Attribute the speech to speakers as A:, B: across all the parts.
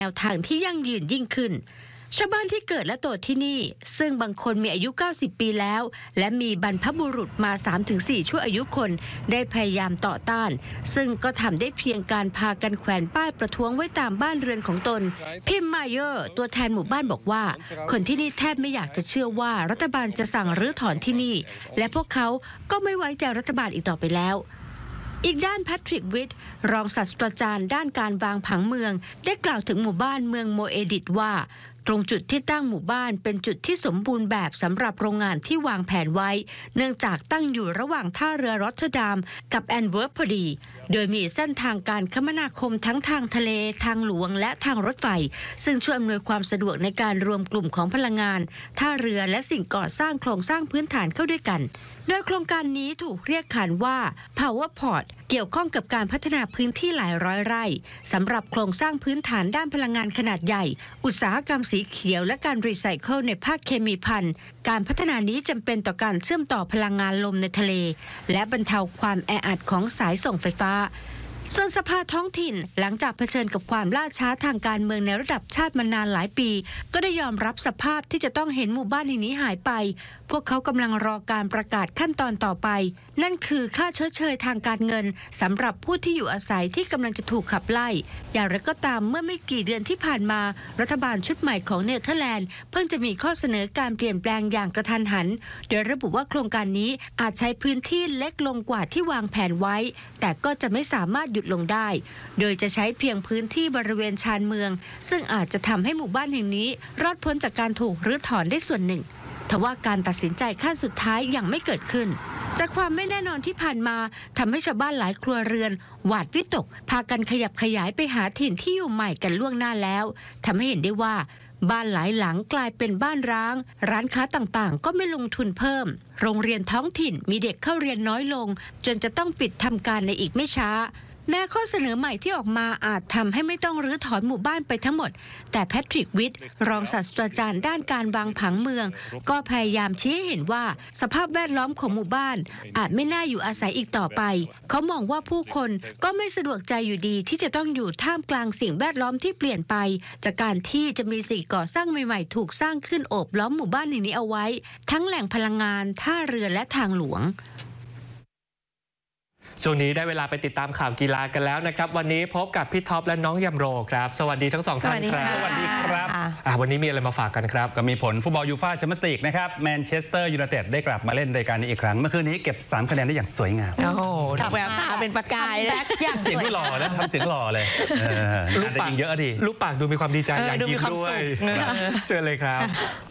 A: แนวทางที่ยั่งยืนยิ่งขึ้นชาวบ้านที่เกิดและโตที่นี่ซึ่งบางคนมีอายุ90ปีแล้วและมีบรรพบุรุษมา 3-4 ชั่วอายุคนได้พยายามต่อต้านซึ่งก็ทำได้เพียงการพากันแขวนป้ายประท้วงไว้ตามบ้านเรือนของตนพิมมาเยอร์ตัวแทนหมู่บ้านบอกว่าคนที่นี่แทบไม่อยากจะเชื่อว่ารัฐบาลจะสั่งรื้อถอนที่นี่และพวกเขาก็ไม่ไว้ใจรัฐบาลอีกต่อไปแล้วอีกด้านแพทริกวิทรองศาสตราจารย์ด้านการวางผังเมืองได้กล่าวถึงหมู่บ้านเมืองโมเอดิตว่าตรงจุดที่ตั้งหมู่บ้านเป็นจุดที่สมบูรณ์แบบสำหรับโรงงานที่วางแผนไว้เนื่องจากตั้งอยู่ระหว่างท่าเรือรอตเทอร์ดัมกับแอนเวิร์ปพอดีโดยมีเส้นทางการคมนาคมทั้งทางทะเลทางหลวงและทางรถไฟซึ่งช่วยอำนวยความสะดวกในการรวมกลุ่มของพลังงานท่าเรือและสิ่งก่อสร้างโครงสร้างพื้นฐานเข้าด้วยกันโดยโครงการนี้ถูกเรียกขานว่า Power Port เกี่ยวข้องกับการพัฒนาพื้นที่หลายร้อยไร่สำหรับโครงสร้างพื้นฐานด้านพลังงานขนาดใหญ่อุตสาหกรรมสีเขียวและการรีไซเคิลในภาคเคมีภัณฑ์การพัฒนานี้จำเป็นต่อการเชื่อมต่อพลังงานลมในทะเลและบรรเทาความแออัดของสายส่งไฟฟ้าส่วนสภาท้องถิ่นหลังจากเผชิญกับความล่าช้าทางการเมืองในระดับชาติมานานหลายปีก็ได้ยอมรับสภาพที่จะต้องเห็นหมู่บ้านนี้หายไปพวกเขากำลังรอการประกาศขั้นตอนต่อไปนั่นคือค่าชดเชยทางการเงินสำหรับผู้ที่อยู่อาศัยที่กำลังจะถูกขับไล่อย่างไรก็ตามเมื่อไม่กี่เดือนที่ผ่านมารัฐบาลชุดใหม่ของเนเธอร์แลนด์เพิ่งจะมีข้อเสนอการเปลี่ยนแปลงอย่างกระทันหันโดยระบุว่าโครงการนี้อาจใช้พื้นที่เล็กลงกว่าที่วางแผนไว้แต่ก็จะไม่สามารถหยุดลงได้โดยจะใช้เพียงพื้นที่บริเวณชานเมืองซึ่งอาจจะทำให้หมู่บ้านแห่งนี้รอดพ้นจากการถูกรื้อถอนได้ส่วนหนึ่งทว่าการตัดสินใจขั้นสุดท้ายยังไม่เกิดขึ้นจากความไม่แน่นอนที่ผ่านมาทำให้ชาวบ้านหลายครัวเรือนหวาดวิตกพากันขยับขยายไปหาถิ่นที่อยู่ใหม่กันล่วงหน้าแล้วทำให้เห็นได้ว่าบ้านหลายหลังกลายเป็นบ้านร้างร้านค้าต่างๆก็ไม่ลงทุนเพิ่มโรงเรียนท้องถิ่นมีเด็กเข้าเรียนน้อยลงจนจะต้องปิดทำการในอีกไม่ช้าแม้ข้อเสนอใหม่ที่ออกมาอาจทำให้ไม่ต้องรื้อถอนหมู่บ้านไปทั้งหมดแต่แพทริกวิทรองศาสตราจารย์ด้านการวางผังเมืองก็พยายามชี้ให้เห็นว่าสภาพแวดล้อมของหมู่บ้านอาจไม่น่าอยู่อาศัยอีกต่อไปเขามองว่าผู้คนก็ไม่สะดวกใจอยู่ดีที่จะต้องอยู่ท่ามกลางสิ่งแวดล้อมที่เปลี่ยนไปจากการที่จะมีสิ่งก่อสร้างใหม่ๆถูกสร้างขึ้นโอบล้อมหมู่บ้านนี้เอาไว้ทั้งแหล่งพลังงานท่าเรือและทางหลวง
B: ช่วงนี้ได้เวลาไปติดตามข่าวกีฬากันแล้วนะครับวันนี้พบกับพี่ท็อปและน้องยำโรครับสวัสดีทั้งสองท่านครับ
C: สวัสดีครับ
B: วันนี้มีอะไรมาฝากกันครับ
C: ก็มีผลฟุตบอลยูฟ่าแชมเปี้ยนส์ลีกนะครับแมนเชสเตอร์ยูไนเต็ดได้กลับมาเล่นรายการนี้อีกครั้งเมื่อคืนนี้เก็บ3คะแนนได้อย่างสวยงาม
A: โอ้โหแววตาเป็นประกายนะ
C: เสียงที่หล่อนะทำเสียงหล่อเลยลูกปากเยอะดิ
B: ลูกปากดูมีความดีใจอยากยิ้มด้วยเจอเลยครับ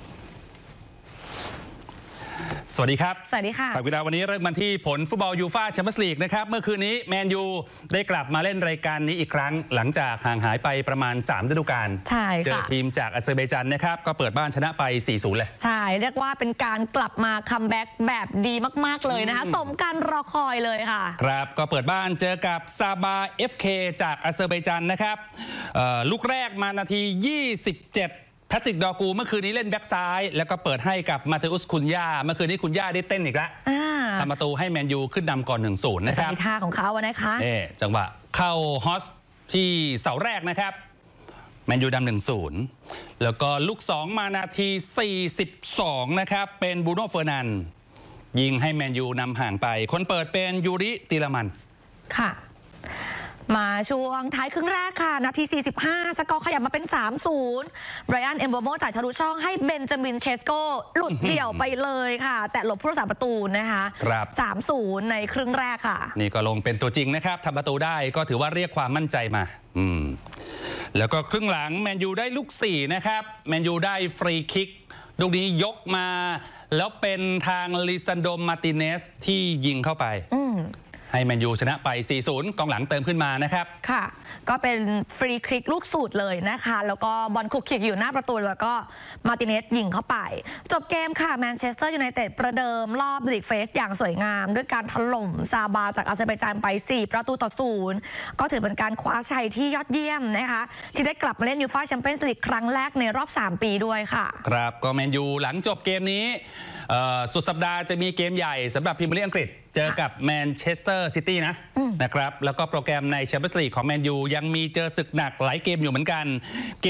C: สวัสดีครับ
A: สวัสดีค่ะ
C: ข่าวกีฬาวันนี้เริ่มมาที่ผลฟุตบอลยูฟ่าแชมเปี้ยนส์ลีกนะครับเมื่อคืนนี้แมนยูได้กลับมาเล่นรายการนี้อีกครั้งหลังจากห่างหายไปประมาณ3ฤดูกาล
A: ใช่ค่ะ
C: เจอทีมจากอาเซอร์ไบจันนะครับก็เปิดบ้านชนะไป 4-0 เลย
A: ใช่เรียกว่าเป็นการกลับมาคัมแบ็กแบบดีมากๆเลยนะคะสมการรอคอยเลยค่ะ
C: ครับก็เปิดบ้านเจอกับซาบา FK จากอาเซอร์ไบจันนะครับลูกแรกมานาที27แพทริกดอกูเมื่อคืนนี้เล่นแบ็กซ้ายแล้วก็เปิดให้กับมาเทอุสคุนย่าเมื่อคืนนี้คุนย่าได้เต้นอีกแล้วทำประตูให้แมนยูขึ้นนำก่อน 1-0 นะครับ
A: มีท่าของเขาอะนะคะ
C: จังหวะเข้าฮอสที่เสาแรกนะครับแมนยูนำ 1-0 แล้วก็ลูก2มานาที42นะครับเป็นบรูโน่เฟอร์นันด์ยิงให้แมนยูนำห่างไปคนเปิดเป็นยูริติลามัน
A: ค่ะมาช่วงท้ายครึ่งแรกค่ะนาที45สกอร์ขยับมาเป็น 3-0 ไบรอัน เอมโบโมจ่ายทะลุช่องให้เบนจามินเชสโกหลุดเดี่ยวไปเลยค่ะแต่หลบผู้รักษาประตูนะคะ3-0 ในครึ่งแรกค่ะ
C: นี่ก็ลงเป็นตัวจริงนะครับทำประตูได้ก็ถือว่าเรียกความมั่นใจมาแล้วก็ครึ่งหลังแมนยูได้ลูก4นะครับแมนยูได้ฟรีคิกลูกนี้ยกมาแล้วเป็นทางลิซันโด มาร์ติเนสที่ยิงเข้าไปให้แมนยูชนะไป 4-0 กองหลังเติมขึ้นมานะครับ
A: ค่ะก็เป็นฟรีคิกลูกสูตรเลยนะคะแล้วก็บอลคลุกคลิกอยู่หน้าประตูแล้วก็มาร์ติเนสยิงเข้าไปจบเกมค่ะแมนเชสเตอร์ยูไนเต็ดประเดิมรอบลีกเฟสอย่างสวยงามด้วยการถล่มซาบาจากอาเซอร์ไบจานไป4-0ก็ถือเป็นการคว้าชัยที่ยอดเยี่ยมนะคะที่ได้กลับมาเล่นยูฟ่าแชมเปี้ยนส์ลีกครั้งแรกในรอบ3 ปีด้วยค่ะ
C: ครับก็แมนยูหลังจบเกมนี้สุดสัปดาห์จะมีเกมใหญ่สำหรับพรีเมียร์ลีกอังกฤษเจอกับแมนเชสเตอร์ซิตี้นะครับแล้วก็โปรแกรมในแชมเปี้ยนส์ลีกของแมนยูยังมีเจอศึกหนักหลายเกมอยู่เหมือนกัน